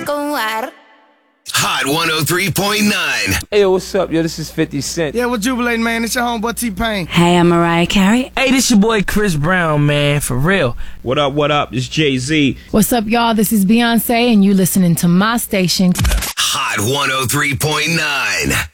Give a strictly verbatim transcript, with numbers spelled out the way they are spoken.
Con War. Hot one oh three point nine. Hey, yo, what's up, yo? This is fifty Cent. Yeah, we're jubilating, man. It's your homeboy T-Pain. Hey, I'm Mariah Carey. Hey, this your boy Chris Brown, man, for real. What up, what up? It's Jay-Z. What's up, y'all? This is Beyonce, and you listening to my station. Hot one oh three point nine.